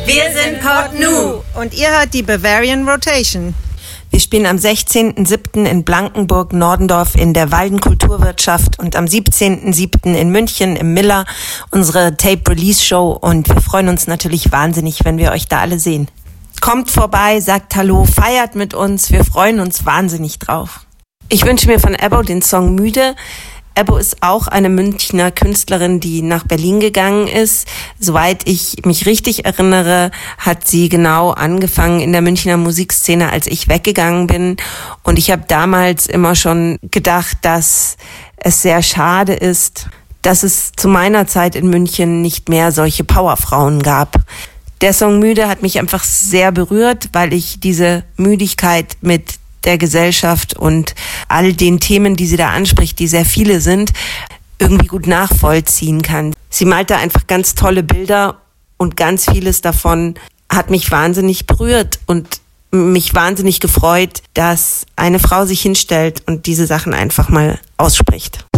Wir sind Pod Nu. Und ihr hört die Bavarian Rotation. Wir spielen am 16.07. in Blankenburg-Nordendorf in der Walden Kulturwirtschaft und am 17.07. in München im Miller unsere Tape-Release-Show und wir freuen uns natürlich wahnsinnig, wenn wir euch da alle sehen. Kommt vorbei, sagt Hallo, feiert mit uns, wir freuen uns wahnsinnig drauf. Ich wünsche mir von Ebbo den Song Müde. Ebbo ist auch eine Münchner Künstlerin, die nach Berlin gegangen ist. Soweit ich mich richtig erinnere, hat sie genau angefangen in der Münchner Musikszene, als ich weggegangen bin. Und ich habe damals immer schon gedacht, dass es sehr schade ist, dass es zu meiner Zeit in München nicht mehr solche Powerfrauen gab. Der Song Müde hat mich einfach sehr berührt, weil ich diese Müdigkeit mit der Gesellschaft und all den Themen, die sie da anspricht, die sehr viele sind, irgendwie gut nachvollziehen kann. Sie malte einfach ganz tolle Bilder und ganz vieles davon hat mich wahnsinnig berührt und mich wahnsinnig gefreut, dass eine Frau sich hinstellt und diese Sachen einfach mal ausspricht.